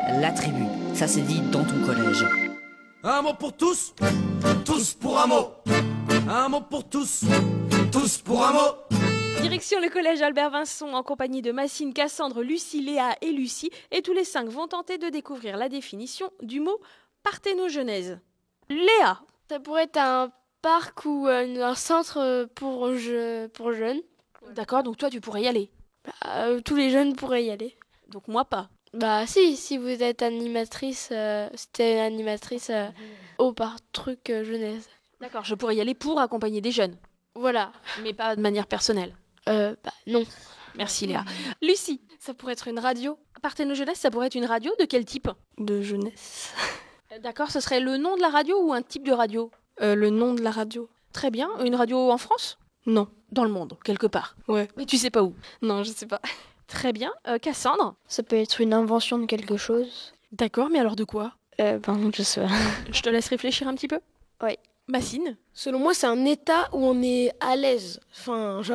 la tribu. Ça c'est dit dans ton collège. Un mot pour tous, tous pour un mot. Un mot pour tous, tous pour un mot. Direction le collège Albert Vincent en compagnie de Massine, Cassandre, Lucie, Léa et Lucie. Et tous les 5 vont tenter de découvrir la définition du mot parthénogenèse. Léa. Ça pourrait être un parc ou un centre pour jeunes. D'accord, donc toi tu pourrais y aller. Tous les jeunes pourraient y aller. Donc moi pas. Bah si vous êtes animatrice, c'était animatrice au truc jeunesse. D'accord, je pourrais y aller pour accompagner des jeunes. Voilà. Mais pas de manière personnelle. Non. Merci Léa. Lucie. Ça pourrait être une radio. Parthénogenèse, ça pourrait être une radio de quel type? De jeunesse. D'accord, ce serait le nom de la radio ou un type de radio? Le nom de la radio. Très bien. Une radio en France? Non. Dans le monde, quelque part. Ouais. Mais tu sais pas où? Non, je sais pas. Très bien. Cassandre? Ça peut être une invention de quelque chose. D'accord, mais alors de quoi? Je sais pas. Je te laisse réfléchir un petit peu. Oui. Massine? Selon moi, c'est un état où on est à l'aise. C'est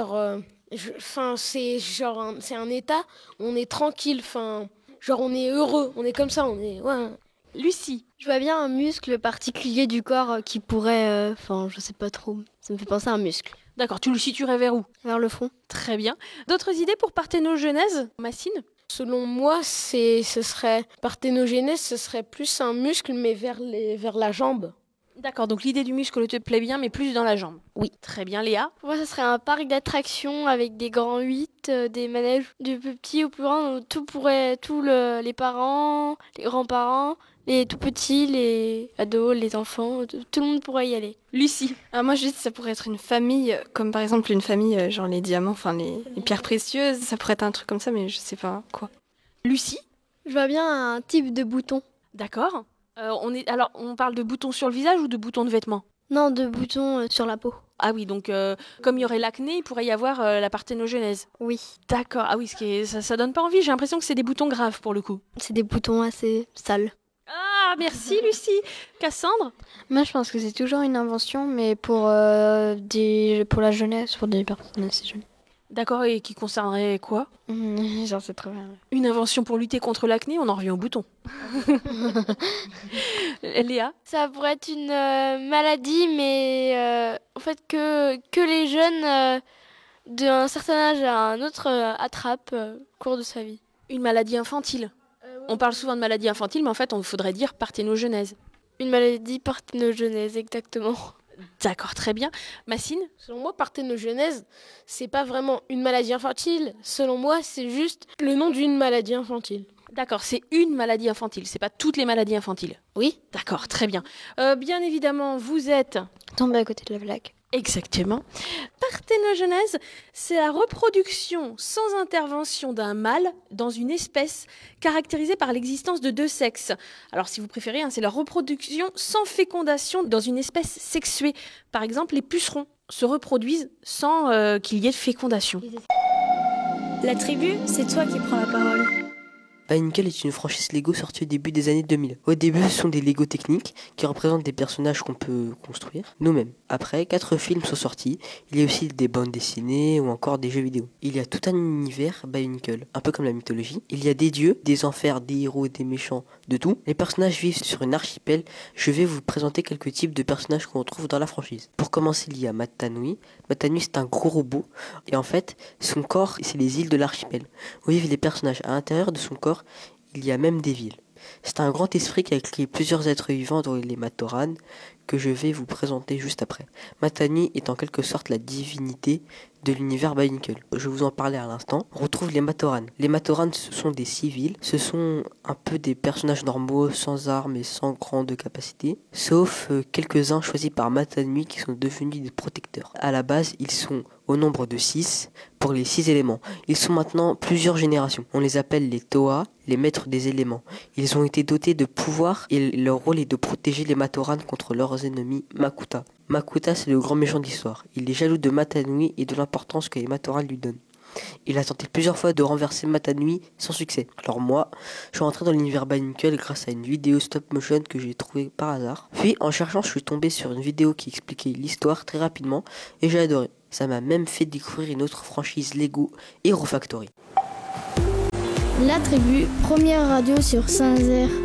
un état où on est tranquille. On est heureux. On est comme ça. Lucie? Je vois bien un muscle particulier du corps qui pourrait... je sais pas trop. Ça me fait penser à un muscle. D'accord, tu le situerais vers où? Vers le front. Très bien. D'autres idées pour parthénogenèse, Massine? Selon moi, parthénogenèse, ce serait plus un muscle, mais vers la jambe. D'accord, donc l'idée du muscle te plaît bien, mais plus dans la jambe. Oui. Très bien, Léa? Pour moi, ça serait un parc d'attractions avec des grands 8, des manèges du plus petit au plus grand. Les parents, les grands-parents, les tout petits, les ados, les enfants, tout le monde pourrait y aller. Lucie? Moi, je dis que ça pourrait être une famille, comme par exemple une famille, genre les diamants, les pierres précieuses. Ça pourrait être un truc comme ça, mais je sais pas quoi. Lucie? Je vois bien un type de bouton. D'accord. On parle de boutons sur le visage ou de boutons de vêtements? Non, de boutons sur la peau. Ah oui, donc comme il y aurait l'acné, il pourrait y avoir la parthénogenèse. Oui. D'accord. Ah oui, ça donne pas envie. J'ai l'impression que c'est des boutons graves pour le coup. C'est des boutons assez sales. Ah, merci Lucie. Cassandre? Moi, je pense que c'est toujours une invention, mais pour la jeunesse, pour des personnes assez jeunes. D'accord, et qui concernerait quoi? J'en sais trop bien. Une invention pour lutter contre l'acné, on en revient aux boutons. Léa? Ça pourrait être une maladie, mais en fait que les jeunes d'un certain âge à un autre attrapent au cours de sa vie. Une maladie infantile. On parle souvent de maladie infantile, mais en fait, on faudrait dire parthénogenèse. Une maladie parthénogenèse, exactement. D'accord, très bien. Massine? Selon moi, parthénogenèse, c'est pas vraiment une maladie infantile. Selon moi, c'est juste le nom d'une maladie infantile. D'accord, c'est une maladie infantile, c'est pas toutes les maladies infantiles. Oui. D'accord, très bien. Bien évidemment, vous êtes... Tombé à côté de la blague. Exactement. Parthénogenèse, c'est la reproduction sans intervention d'un mâle dans une espèce caractérisée par l'existence de 2 sexes. Alors si vous préférez, c'est la reproduction sans fécondation dans une espèce sexuée. Par exemple, les pucerons se reproduisent sans qu'il y ait de fécondation. La tribu, c'est toi qui prends la parole. Bionicle est une franchise Lego sortie au début des années 2000. Au début, ce sont des Lego techniques qui représentent des personnages qu'on peut construire nous-mêmes. Après, 4 films sont sortis. Il y a aussi des bandes dessinées ou encore des jeux vidéo. Il y a tout un univers Bionicle, un peu comme la mythologie. Il y a des dieux, des enfers, des héros, des méchants, de tout. Les personnages vivent sur une archipel. Je vais vous présenter quelques types de personnages qu'on retrouve dans la franchise. Pour commencer, il y a Matanui. Matanui, c'est un gros robot. Et en fait, son corps, c'est les îles de l'archipel, où vivent les personnages. À l'intérieur de son corps, il y a même des villes. C'est un grand esprit qui a créé plusieurs êtres vivants dont les Matoran que je vais vous présenter juste après. Matanui est en quelque sorte la divinité de l'univers Bionicle. Je vous en parlais à l'instant. On retrouve les Matoran. Les Matoran, ce sont des civils. Ce sont un peu des personnages normaux, sans armes et sans grande capacité. Sauf quelques-uns choisis par Matanui qui sont devenus des protecteurs. À la base, ils sont au nombre de 6 pour les 6 éléments. Ils sont maintenant plusieurs générations. On les appelle les Toa, les maîtres des éléments. Ils ont été dotés de pouvoirs et leur rôle est de protéger les Matoran contre leurs ennemis Makuta. Makuta, c'est le grand méchant de l'histoire. Il est jaloux de Matanui et de l'importance que les Matoran lui donnent. Il a tenté plusieurs fois de renverser Matanui sans succès. Alors moi, je suis rentré dans l'univers Bionicle grâce à une vidéo stop motion que j'ai trouvée par hasard. Puis en cherchant, je suis tombé sur une vidéo qui expliquait l'histoire très rapidement et j'ai adoré. Ça m'a même fait découvrir une autre franchise Lego, Hero Factory. La Tribu, première radio sur Saint-Nazaire.